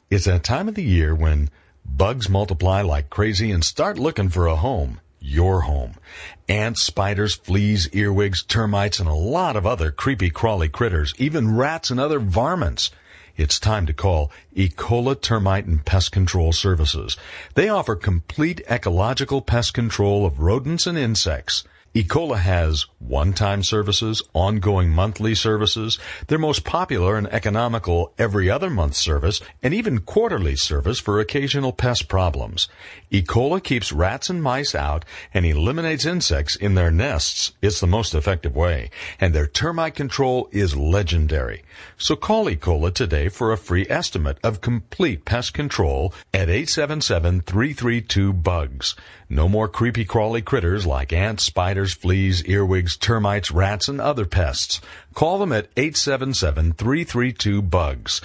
It's that time of the year when bugs multiply like crazy and start looking for a home. Your home. Ants, spiders, fleas, earwigs, termites, and a lot of other creepy crawly critters, even rats and other varmints. It's time to call Ecola Termite and Pest Control Services. They offer complete ecological pest control of rodents and insects. Ecola has one-time services, ongoing monthly services, their most popular and economical every other month service, and even quarterly service for occasional pest problems. Ecola keeps rats and mice out and eliminates insects in their nests. It's the most effective way, and their termite control is legendary. So call Ecola today for a free estimate of complete pest control at 877-332-BUGS. No more creepy crawly critters like ants, spiders, fleas, earwigs, termites, rats, and other pests. Call them at 877-332-BUGS.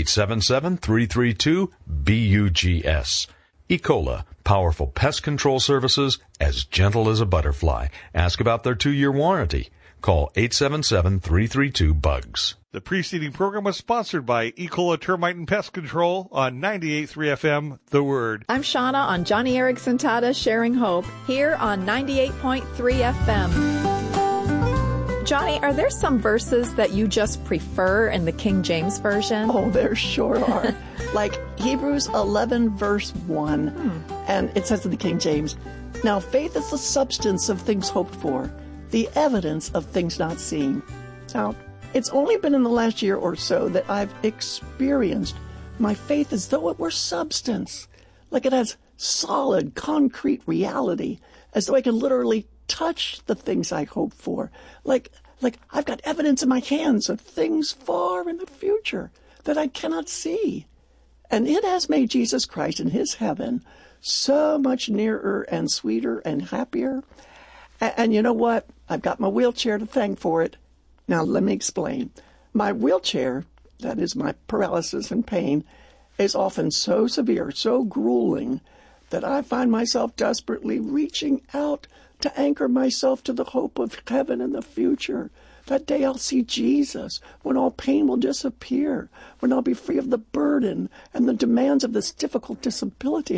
877-332-BUGS. Ecola, powerful pest control services as gentle as a butterfly. Ask about their 2-year warranty. Call 877-332-BUGS. The preceding program was sponsored by Ecola Termite and Pest Control on 98.3 FM, The Word. I'm Shauna on Johnny Erickson Tada Sharing Hope here on 98.3 FM. Johnny, are there some verses that you just prefer in the King James Version? Oh, there sure are. Like Hebrews 11, verse 1. And it says in the King James, "Now faith is the substance of things hoped for, the evidence of things not seen." Now, it's only been in the last year or so that I've experienced my faith as though it were substance. Like it has solid, concrete reality, as though I can literally touch the things I hope for. Like I've got evidence in my hands of things far in the future that I cannot see. And it has made Jesus Christ and his heaven so much nearer and sweeter and happier. And you know what? I've got my wheelchair to thank for it. Now, let me explain. My wheelchair, that is my paralysis and pain, is often so severe, so grueling, that I find myself desperately reaching out to anchor myself to the hope of heaven in the future. That day I'll see Jesus, when all pain will disappear, when I'll be free of the burden and the demands of this difficult disability.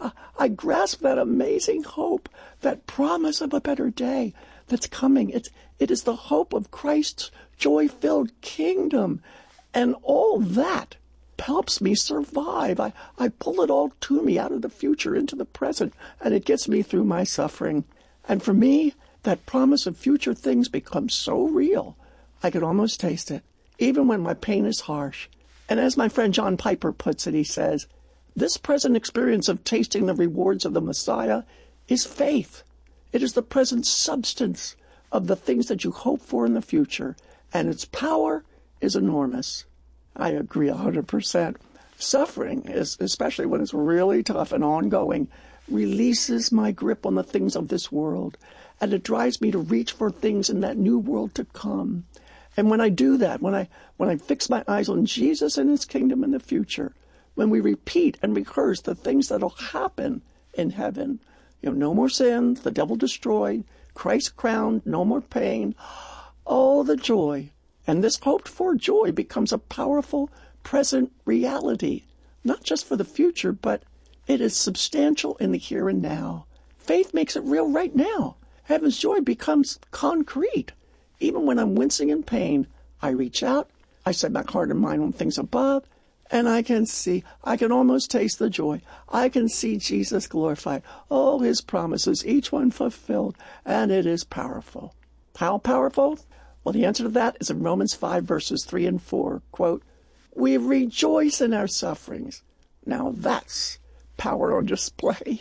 I grasp that amazing hope, that promise of a better day that's coming. It is the hope of Christ's joy-filled kingdom. And all that helps me survive. I pull it all to me out of the future into the present, and it gets me through my suffering. And for me, that promise of future things becomes so real, I can almost taste it, even when my pain is harsh. And as my friend John Piper puts it, he says, "This present experience of tasting the rewards of the Messiah is faith. It is the present substance of the things that you hope for in the future, and its power is enormous." I agree 100%. Suffering, especially when it's really tough and ongoing, releases my grip on the things of this world, and it drives me to reach for things in that new world to come. And when I do that, when I fix my eyes on Jesus and his kingdom in the future, when we repeat and rehearse the things that'll happen in heaven, no more sin, the devil destroyed, Christ crowned, no more pain, oh, the joy. And this hoped-for joy becomes a powerful present reality, not just for the future, but it is substantial in the here and now. Faith makes it real right now. Heaven's joy becomes concrete. Even when I'm wincing in pain, I reach out, I set my heart and mind on things above, and I can almost taste the joy. I can see Jesus glorified. Oh, his promises, each one fulfilled, and it is powerful. How powerful? Well, the answer to that is in Romans 5, verses 3 and 4. Quote, "We rejoice in our sufferings." Now that's power on display.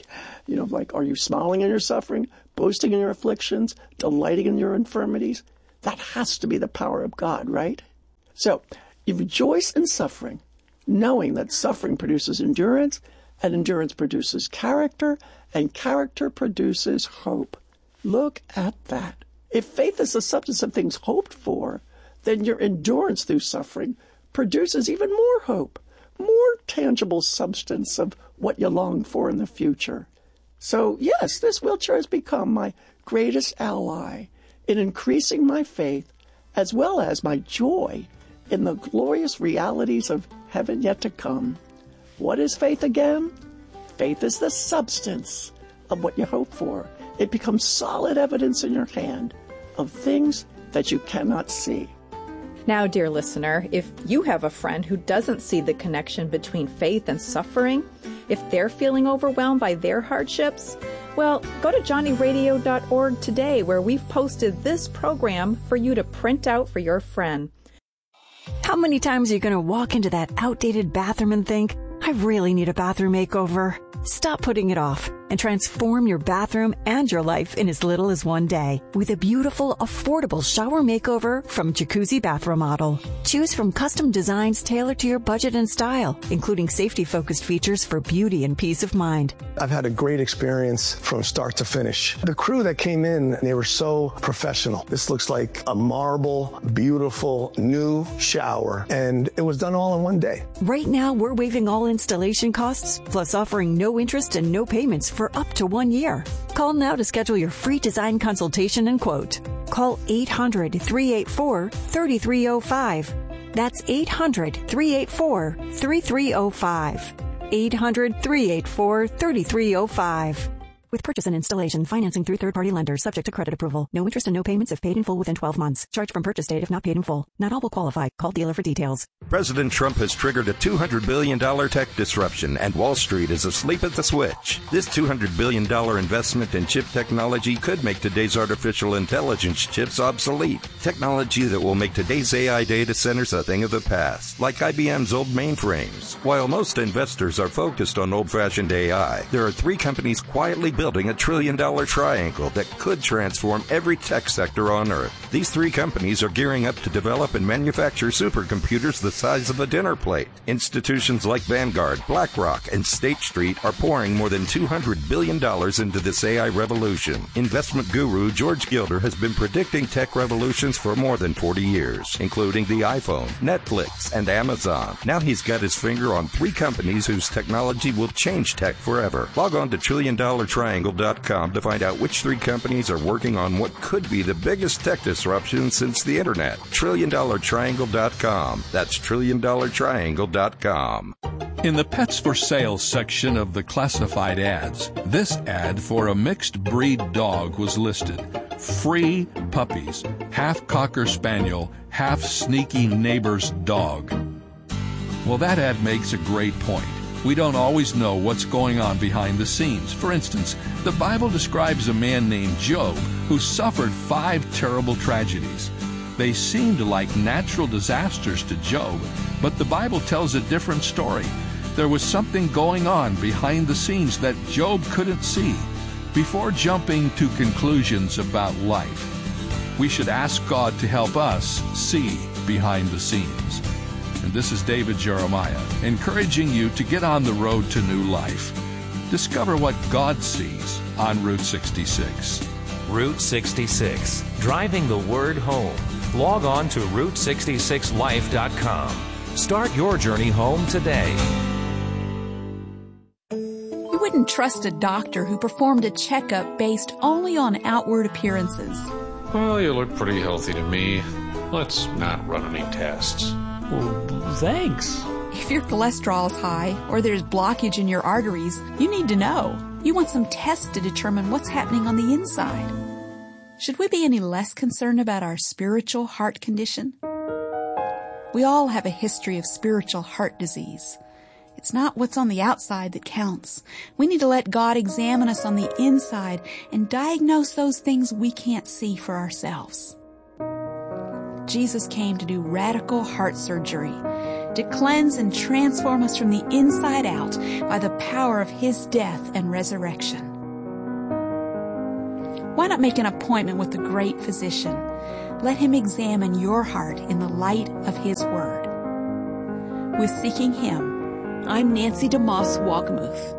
Are you smiling in your suffering, boasting in your afflictions, delighting in your infirmities? That has to be the power of God, right? So you rejoice in suffering, knowing that suffering produces endurance, and endurance produces character, and character produces hope. Look at that. If faith is the substance of things hoped for, then your endurance through suffering produces even more hope, more tangible substance of what you long for in the future. So yes, this wheelchair has become my greatest ally in increasing my faith, as well as my joy in the glorious realities of heaven yet to come. What is faith again? Faith is the substance of what you hope for. It becomes solid evidence in your hand of things that you cannot see. Now, dear listener, if you have a friend who doesn't see the connection between faith and suffering, if they're feeling overwhelmed by their hardships, well, go to johnnyradio.org today, where we've posted this program for you to print out for your friend. How many times are you going to walk into that outdated bathroom and think, I really need a bathroom makeover? Stop putting it off and transform your bathroom and your life in as little as one day with a beautiful, affordable shower makeover from Jacuzzi Bath Remodel. Choose from custom designs tailored to your budget and style, including safety-focused features for beauty and peace of mind. I've had a great experience from start to finish. The crew that came in, they were so professional. This looks like a marble, beautiful, new shower, and it was done all in one day. Right now, we're waiving all installation costs, plus offering no interest and no payments for up to 1 year. Call now to schedule your free design consultation and quote. Call 800-384-3305. That's 800-384-3305. 800-384-3305. With purchase and installation, financing through third-party lenders, subject to credit approval. No interest and no payments if paid in full within 12 months. Charge from purchase date if not paid in full. Not all will qualify. Call dealer for details. President Trump has triggered a $200 billion tech disruption, and Wall Street is asleep at the switch. This $200 billion investment in chip technology could make today's artificial intelligence chips obsolete. Technology that will make today's AI data centers a thing of the past, like IBM's old mainframes. While most investors are focused on old-fashioned AI, there are three companies quietly building a $1 trillion triangle that could transform every tech sector on Earth. These three companies are gearing up to develop and manufacture supercomputers the size of a dinner plate. Institutions like Vanguard, BlackRock, and State Street are pouring more than $200 billion into this AI revolution. Investment guru George Gilder has been predicting tech revolutions for more than 40 years, including the iPhone, Netflix, and Amazon. Now he's got his finger on three companies whose technology will change tech forever. Log on to TrillionDollarTriangle.com to find out which three companies are working on what could be the biggest tech disruption since the internet. TrillionDollarTriangle.com. That's TrillionDollarTriangle.com. In the Pets for Sale section of the classified ads, this ad for a mixed breed dog was listed. Free puppies, half Cocker Spaniel, half sneaky neighbor's dog. Well, that ad makes a great point. We don't always know what's going on behind the scenes. For instance, the Bible describes a man named Job who suffered 5 terrible tragedies. They seemed like natural disasters to Job, but the Bible tells a different story. There was something going on behind the scenes that Job couldn't see. Before jumping to conclusions about life, we should ask God to help us see behind the scenes. And this is David Jeremiah, encouraging you to get on the road to new life. Discover what God sees on Route 66. Route 66, driving the word home. Log on to Route66Life.com. Start your journey home today. You wouldn't trust a doctor who performed a checkup based only on outward appearances. Well, you look pretty healthy to me. Let's not run any tests. Well, thanks. If your cholesterol is high or there's blockage in your arteries, you need to know. You want some tests to determine what's happening on the inside. Should we be any less concerned about our spiritual heart condition? We all have a history of spiritual heart disease. It's not what's on the outside that counts. We need to let God examine us on the inside and diagnose those things we can't see for ourselves. Jesus came to do radical heart surgery, to cleanse and transform us from the inside out by the power of His death and resurrection. Why not make an appointment with the great physician? Let Him examine your heart in the light of His Word. With Seeking Him, I'm Nancy DeMoss Walkamuth.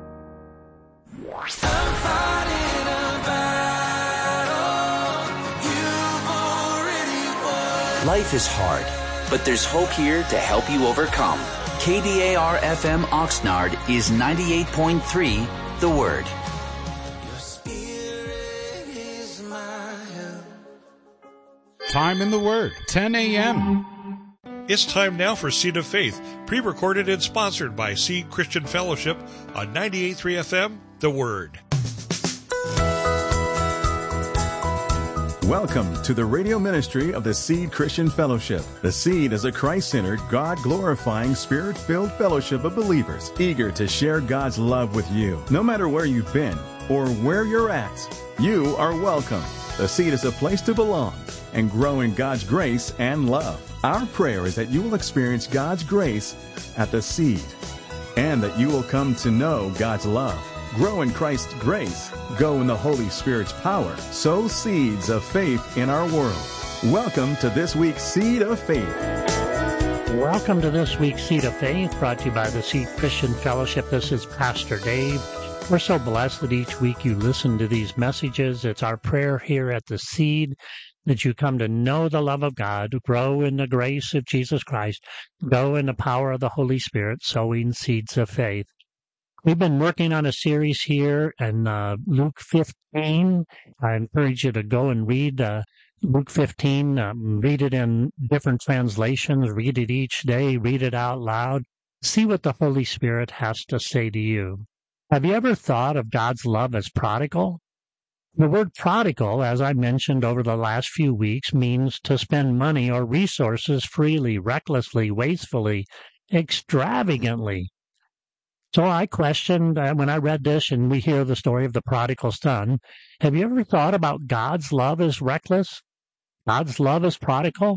Life is hard, but there's hope here to help you overcome. KDAR-FM Oxnard is 98.3, The Word. Time in the Word, 10 a.m. It's time now for Seed of Faith, Pre-recorded and sponsored by Seed Christian Fellowship on 98.3 FM, The Word. Welcome to the radio ministry of the Seed Christian Fellowship. The Seed is a Christ-centered, God-glorifying, Spirit-filled fellowship of believers eager to share God's love with you. No matter where you've been or where you're at, you are welcome. The Seed is a place to belong and grow in God's grace and love. Our prayer is that you will experience God's grace at the Seed and that you will come to know God's love. Grow in Christ's grace, go in the Holy Spirit's power, sow seeds of faith in our world. Welcome to this week's Seed of Faith. Welcome to this week's Seed of Faith, brought to you by the Seed Christian Fellowship. This is Pastor Dave. We're so blessed that each week you listen to these messages. It's our prayer here at the Seed that you come to know the love of God, grow in the grace of Jesus Christ, go in the power of the Holy Spirit, sowing seeds of faith. We've been working on a series here in Luke 15. I encourage you to go and read Luke 15. Read it in different translations. Read it each day. Read it out loud. See what the Holy Spirit has to say to you. Have you ever thought of God's love as prodigal? The word prodigal, as I mentioned over the last few weeks, means to spend money or resources freely, recklessly, wastefully, extravagantly. So I questioned, when I read this and we hear the story of the prodigal son, have you ever thought about God's love as reckless? God's love as prodigal?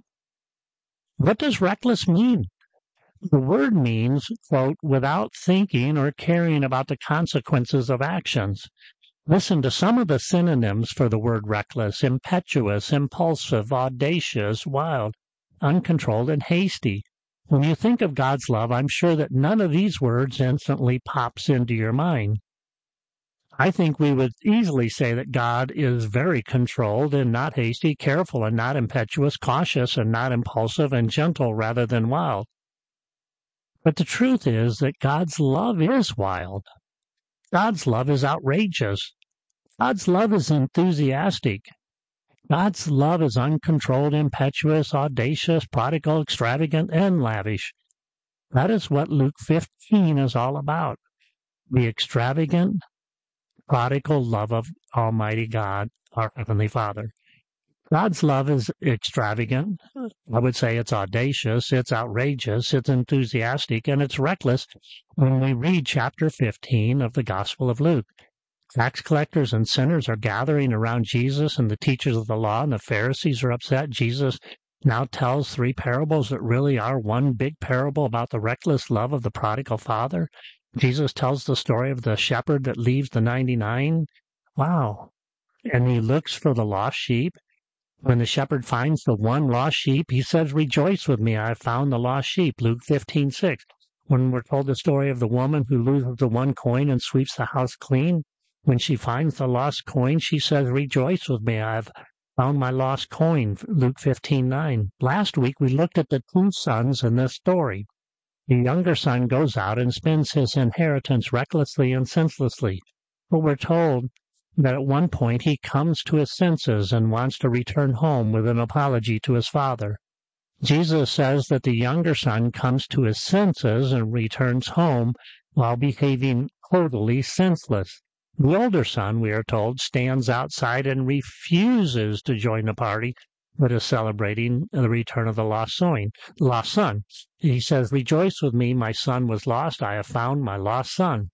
What does reckless mean? The word means, quote, without thinking or caring about the consequences of actions. Listen to some of the synonyms for the word reckless: impetuous, impulsive, audacious, wild, uncontrolled, and hasty. When you think of God's love, I'm sure that none of these words instantly pops into your mind. I think we would easily say that God is very controlled and not hasty, careful and not impetuous, cautious and not impulsive, and gentle rather than wild. But the truth is that God's love is wild. God's love is outrageous. God's love is enthusiastic. God's love is uncontrolled, impetuous, audacious, prodigal, extravagant, and lavish. That is what Luke 15 is all about. The extravagant, prodigal love of Almighty God, our Heavenly Father. God's love is extravagant. I would say it's audacious, it's outrageous, it's enthusiastic, and it's reckless when we read chapter 15 of the Gospel of Luke. Tax collectors and sinners are gathering around Jesus, and the teachers of the law and the Pharisees are upset. Jesus now tells three parables that really are one big parable about the reckless love of the prodigal father. Jesus tells the story of the shepherd that leaves the 99. Wow. And he looks for the lost sheep. When the shepherd finds the one lost sheep, he says, "Rejoice with me, I have found the lost sheep," Luke 15:6. When we're told the story of the woman who loses the one coin and sweeps the house clean, when she finds the lost coin, she says, "Rejoice with me, I have found my lost coin," Luke 15:9. Last week, we looked at the two sons in this story. The younger son goes out and spends his inheritance recklessly and senselessly. But we're told that at one point he comes to his senses and wants to return home with an apology to his father. Jesus says that the younger son comes to his senses and returns home while behaving totally senseless. The older son, we are told, stands outside and refuses to join the party that is celebrating the return of the lost son. He says, "Rejoice with me, my son was lost. I have found my lost son."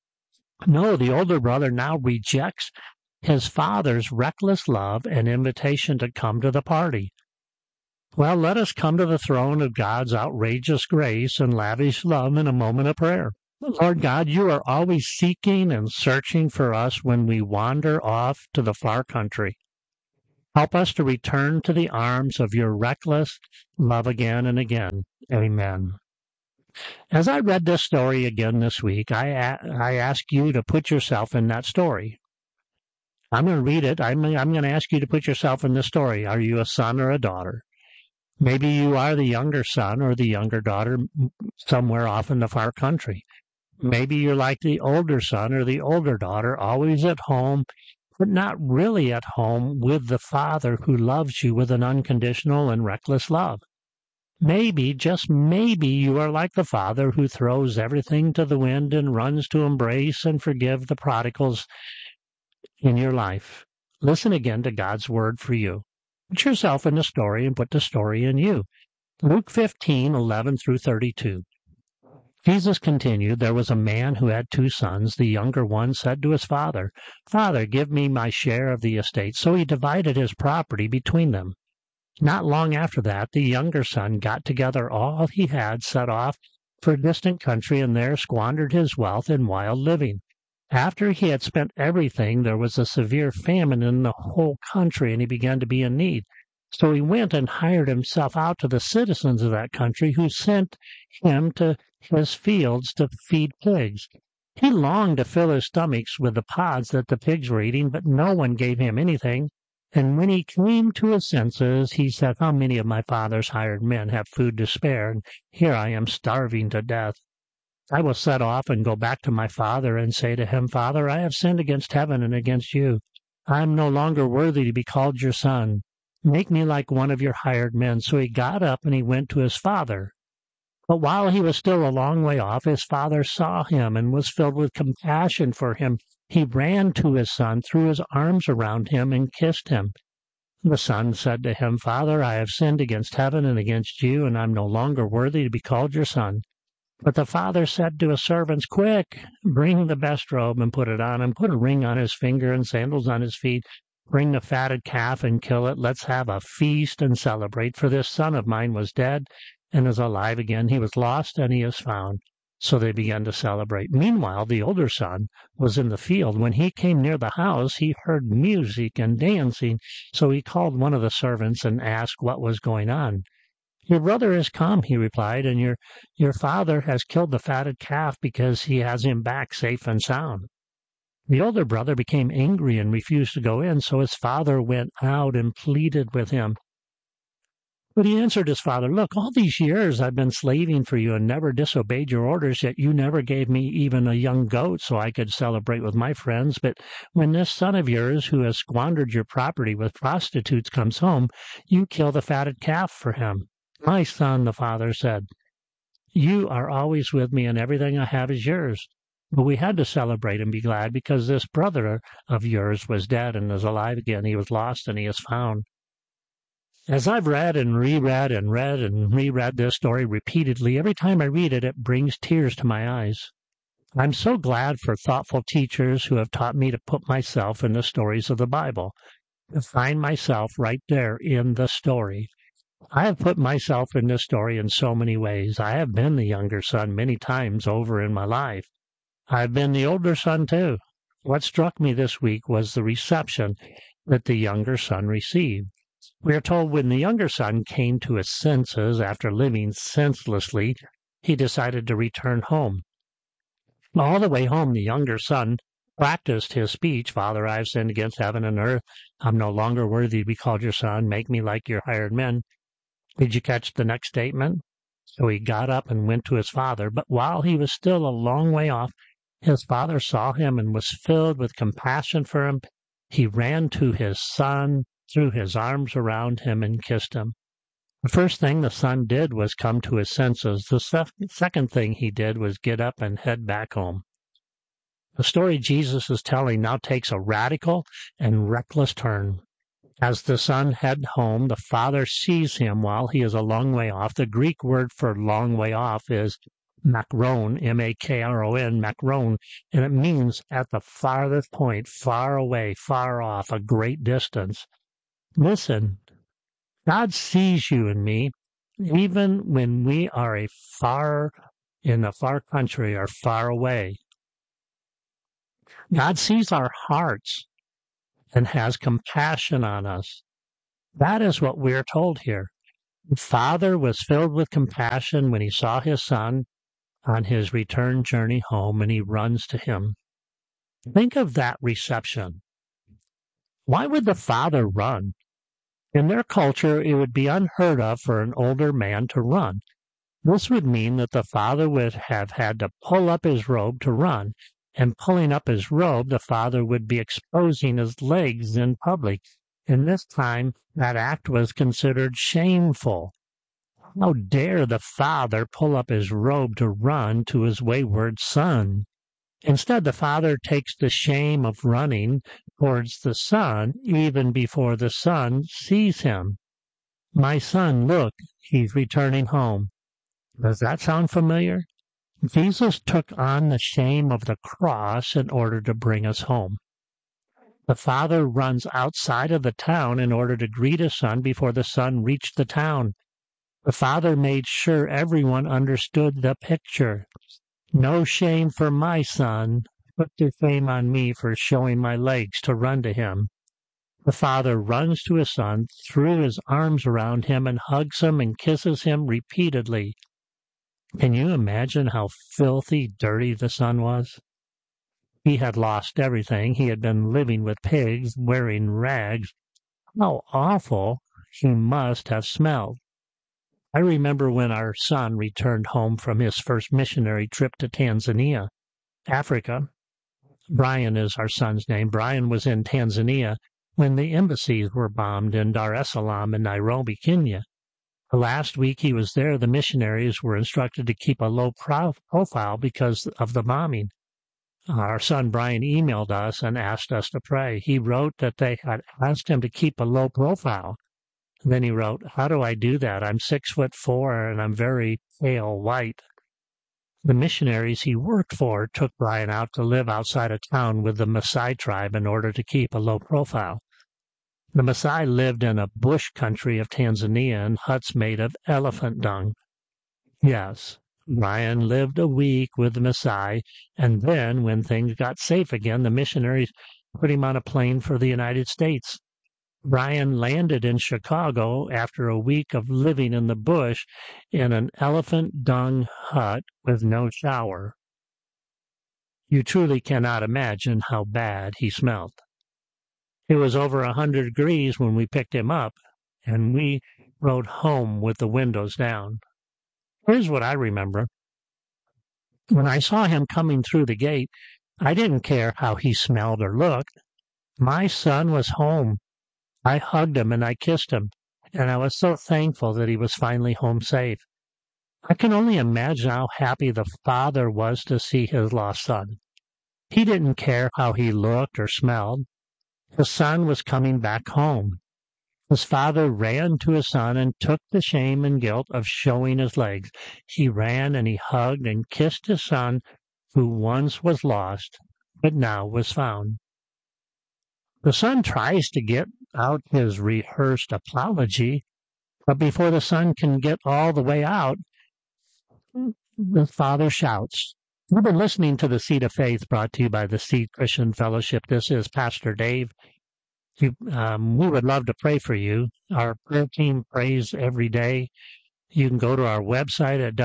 No, the older brother now rejects his father's reckless love and invitation to come to the party. Well, let us come to the throne of God's outrageous grace and lavish love in a moment of prayer. Lord God, you are always seeking and searching for us when we wander off to the far country. Help us to return to the arms of your reckless love again and again. Amen. As I read this story again this week, I ask you to put yourself in that story. I'm going to read it. I'm going to ask you to put yourself in this story. Are you a son or a daughter? Maybe you are the younger son or the younger daughter somewhere off in the far country. Maybe you're like the older son or the older daughter, always at home, but not really at home with the Father who loves you with an unconditional and reckless love. Maybe, just maybe, you are like the father who throws everything to the wind and runs to embrace and forgive the prodigals in your life. Listen again to God's word for you. Put yourself in the story and put the story in you. Luke 15:11 through 32. Jesus continued, there was a man who had 2 sons. The younger one said to his father, Father, give me my share of the estate. So he divided his property between them. Not long after that, the younger son got together all he had, set off for a distant country, and there squandered his wealth in wild living. After he had spent everything, there was a severe famine in the whole country, and he began to be in need. So he went and hired himself out to the citizens of that country, who sent him to his fields to feed pigs. He longed to fill his stomachs with the pods that the pigs were eating, but no one gave him anything. And when he came to his senses, he said, how many of my father's hired men have food to spare, and here I am starving to death. I will set off and go back to my father and say to him, Father, I have sinned against heaven and against you. I am no longer worthy to be called your son. Make me like one of your hired men. So he got up and he went to his father. But while he was still a long way off, his father saw him and was filled with compassion for him. He ran to his son, threw his arms around him, and kissed him. The son said to him, Father, I have sinned against heaven and against you, and I am no longer worthy to be called your son. But the father said to his servants, Quick, bring the best robe and put it on him. Put a ring on his finger and sandals on his feet. Bring the fatted calf and kill it. Let's have a feast and celebrate. For this son of mine was dead and is alive again. He was lost and he is found. So they began to celebrate. Meanwhile, the older son was in the field. When he came near the house, he heard music and dancing. So he called one of the servants and asked what was going on. Your brother has come, he replied, and your father has killed the fatted calf because he has him back safe and sound. The older brother became angry and refused to go in, so his father went out and pleaded with him. But he answered his father, Look, all these years I've been slaving for you and never disobeyed your orders, yet you never gave me even a young goat so I could celebrate with my friends. But when this son of yours, who has squandered your property with prostitutes, comes home, you kill the fatted calf for him. My son, the father said, you are always with me, and everything I have is yours. But we had to celebrate and be glad because this brother of yours was dead and is alive again. He was lost and he is found. As I've read and reread and read and reread this story repeatedly, every time I read it, it brings tears to my eyes. I'm so glad for thoughtful teachers who have taught me to put myself in the stories of the Bible, to find myself right there in the story. I have put myself in this story in so many ways. I have been the younger son many times over in my life. I've been the older son too. What struck me this week was the reception that the younger son received. We are told when the younger son came to his senses after living senselessly, he decided to return home. All the way home, the younger son practiced his speech, Father, I have sinned against heaven and earth. I'm no longer worthy to be called your son. Make me like your hired men. Did you catch the next statement? So he got up and went to his father, but while he was still a long way off, his father saw him and was filled with compassion for him. He ran to his son, threw his arms around him, and kissed him. The first thing the son did was come to his senses. The second thing he did was get up and head back home. The story Jesus is telling now takes a radical and reckless turn. As the son heads home, the father sees him while he is a long way off. The Greek word for long way off is makron, M-A-K-R-O-N, makron, and it means at the farthest point, far away, far off, a great distance. Listen, God sees you and me, even when we are in a far country or far away. God sees our hearts and has compassion on us. That is what we are told here. The father was filled with compassion when he saw his son on his return journey home, and he runs to him. Think of that reception. Why would the father run? In their culture, it would be unheard of for an older man to run. This would mean that the father would have had to pull up his robe to run. And pulling up his robe, the father would be exposing his legs in public. In this time, that act was considered shameful. How dare the father pull up his robe to run to his wayward son? Instead, the father takes the shame of running towards the son even before the son sees him. My son, look, he's returning home. Does that sound familiar? Jesus took on the shame of the cross in order to bring us home. The father runs outside of the town in order to greet his son before the son reached the town. The father made sure everyone understood the picture. No shame for my son. Put the shame on me for showing my legs to run to him. The father runs to his son, threw his arms around him, and hugs him and kisses him repeatedly. Can you imagine how filthy dirty the son was? He had lost everything. He had been living with pigs, wearing rags. How awful he must have smelled. I remember when our son returned home from his first missionary trip to Tanzania, Africa. Brian is our son's name. Brian was in Tanzania when the embassies were bombed in Dar es Salaam and Nairobi, Kenya. The last week he was there, the missionaries were instructed to keep a low profile because of the bombing. Our son Brian emailed us and asked us to pray. He wrote that they had asked him to keep a low profile. And then he wrote, how do I do that? I'm 6'4" and I'm very pale white. The missionaries he worked for took Brian out to live outside of town with the Maasai tribe in order to keep a low profile. The Maasai lived in a bush country of Tanzania in huts made of elephant dung. Yes, Brian lived a week with the Maasai, and then when things got safe again, the missionaries put him on a plane for the United States. Brian landed in Chicago after a week of living in the bush in an elephant dung hut with no shower. You truly cannot imagine how bad he smelled. It was over 100 degrees when we picked him up, and we rode home with the windows down. Here's what I remember. When I saw him coming through the gate, I didn't care how he smelled or looked. My son was home. I hugged him and I kissed him, and I was so thankful that he was finally home safe. I can only imagine how happy the father was to see his lost son. He didn't care how he looked or smelled. His son was coming back home. His father ran to his son and took the shame and guilt of showing his legs. He ran and he hugged and kissed his son, who once was lost, but now was found. The son tries to get out his rehearsed apology, but before the son can get all the way out, the father shouts. You've been listening to The Seed of Faith, brought to you by the Seed Christian Fellowship. This is Pastor Dave. We would love to pray for you. Our prayer team prays every day. You can go to our website at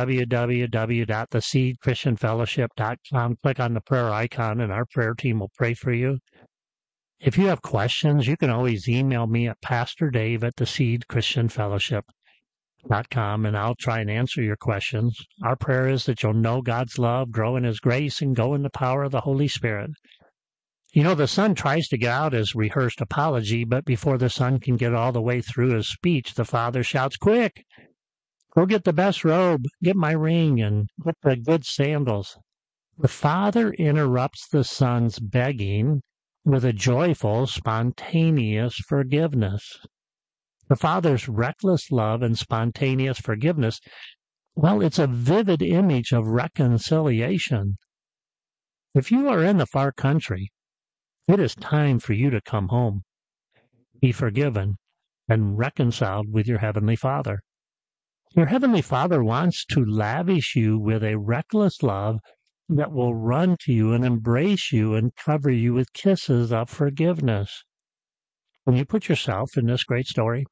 www.theseedchristianfellowship.com. Click on the prayer icon, and our prayer team will pray for you. If you have questions, you can always email me at pastordave@theseedchristianfellowship.com, and I'll try and answer your questions. Our prayer is that you'll know God's love, grow in His grace, and go in the power of the Holy Spirit. You know, the son tries to get out his rehearsed apology, but before the son can get all the way through his speech, the father shouts, quick, go get the best robe, get my ring, and get the good sandals. The father interrupts the son's begging with a joyful, spontaneous forgiveness. The father's reckless love and spontaneous forgiveness, well, it's a vivid image of reconciliation. If you are in the far country, it is time for you to come home, be forgiven, and reconciled with your Heavenly Father. Your Heavenly Father wants to lavish you with a reckless love that will run to you and embrace you and cover you with kisses of forgiveness. Can you put yourself in this great story?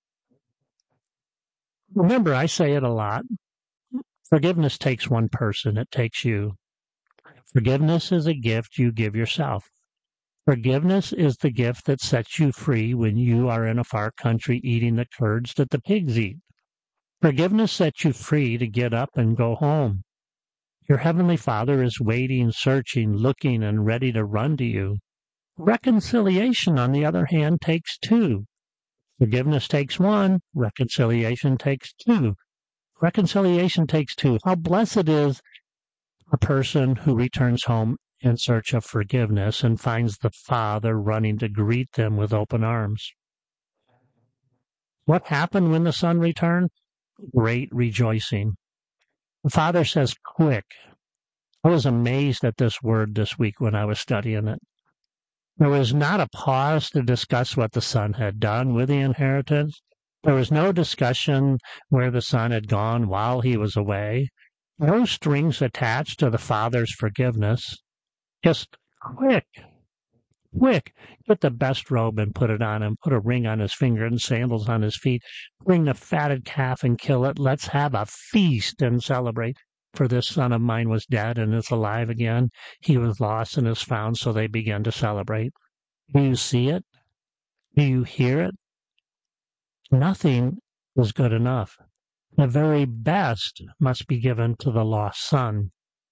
Remember, I say it a lot. Forgiveness takes one person. It takes you. Forgiveness is a gift you give yourself. Forgiveness is the gift that sets you free when you are in a far country eating the curds that the pigs eat. Forgiveness sets you free to get up and go home. Your Heavenly Father is waiting, searching, looking, and ready to run to you. Reconciliation, on the other hand, takes two. Forgiveness takes one. Reconciliation takes two. Reconciliation takes two. How blessed is a person who returns home in search of forgiveness and finds the Father running to greet them with open arms. What happened when the Son returned? Great rejoicing. The Father says, quick. I was amazed at this word this week when I was studying it. There was not a pause to discuss what the Son had done with the inheritance. There was no discussion where the Son had gone while he was away. No strings attached to the Father's forgiveness. Just quick, get the best robe and put it on him. Put a ring on his finger and sandals on his feet. Bring the fatted calf and kill it. Let's have a feast and celebrate. For this son of mine was dead and is alive again. He was lost and is found, so they began to celebrate. Do you see it? Do you hear it? Nothing is good enough. The very best must be given to the lost son.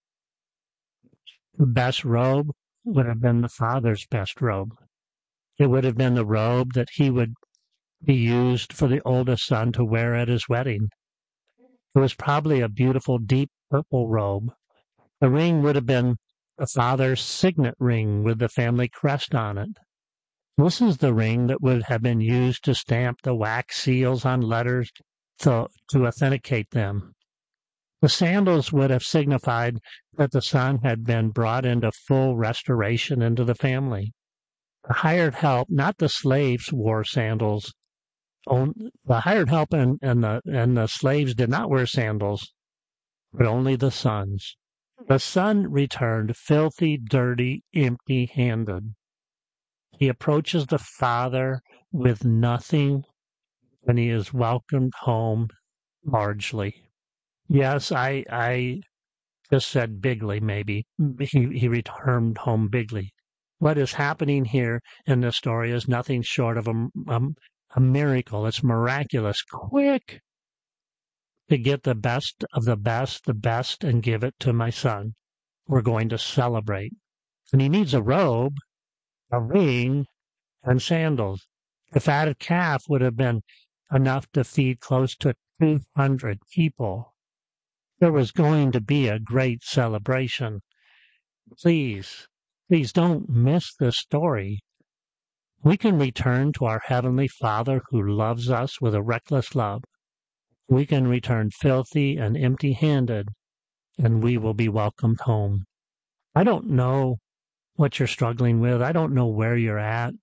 The best robe would have been the Father's best robe. It would have been the robe that he would be used for the oldest son to wear at his wedding. It was probably a beautiful deep purple robe. The ring would have been the Father's signet ring with the family crest on it. This is the ring that would have been used to stamp the wax seals on letters to authenticate them. The sandals would have signified that the son had been brought into full restoration into the family. The hired help, not the slaves, wore sandals. The hired help and the slaves did not wear sandals, but only the sons. The son returned filthy, dirty, empty-handed. He approaches the Father with nothing, and he is welcomed home largely. Yes, I just said bigly, maybe. He returned home bigly. What is happening here in this story is nothing short of a miracle. It's miraculous. Quick! To get the best of the best, and give it to my son. We're going to celebrate. And he needs a robe, a ring, and sandals. The fatted calf would have been enough to feed close to 200 people. There was going to be a great celebration. Please don't miss this story. We can return to our Heavenly Father who loves us with a reckless love. We can return filthy and empty-handed, and we will be welcomed home. I don't know what you're struggling with. I don't know where you're at,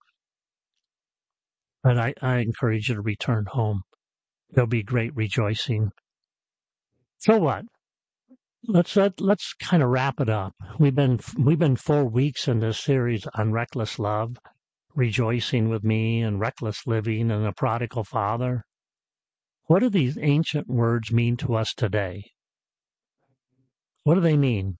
but I encourage you to return home. There'll be great rejoicing. So what? Let's kind of wrap it up. We've been 4 weeks in this series on reckless love, rejoicing with me, and reckless living, and a prodigal father. What do these ancient words mean to us today? What do they mean?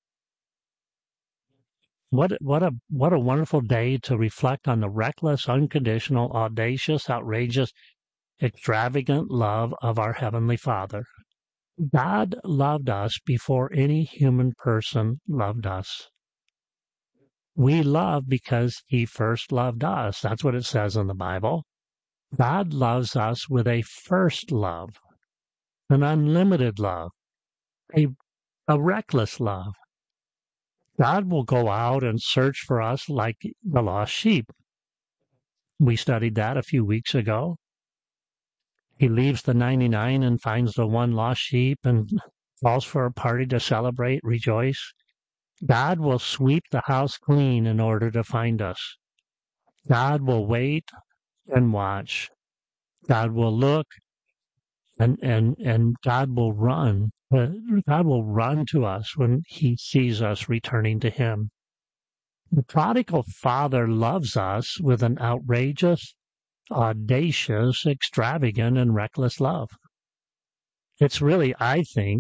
What a wonderful day to reflect on the reckless, unconditional, audacious, outrageous, extravagant love of our Heavenly Father. God loved us before any human person loved us. We love because He first loved us. That's what it says in the Bible. God loves us with a first love, an unlimited love, a reckless love. God will go out and search for us like the lost sheep. We studied that a few weeks ago. He leaves the 99 and finds the one lost sheep and calls for a party to celebrate, rejoice. God will sweep the house clean in order to find us. God will wait and watch. God will look and God will run. God will run to us when He sees us returning to Him. The prodigal father loves us with an outrageous, audacious, extravagant, and reckless love. It's really, I think,